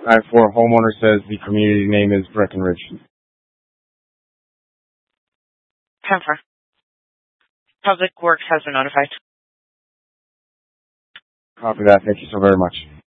994 homeowner says the community name is Breckenridge. 10-4. Public Works has been notified. Copy that. Thank you so very much.